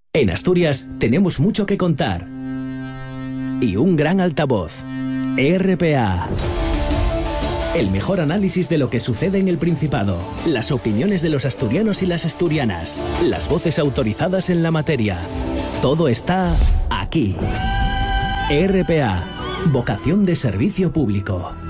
En Asturias tenemos mucho que contar y un gran altavoz. RPA. El mejor análisis de lo que sucede en el Principado, las opiniones de los asturianos y las asturianas, las voces autorizadas en la materia. Todo está aquí. RPA. Vocación de servicio público.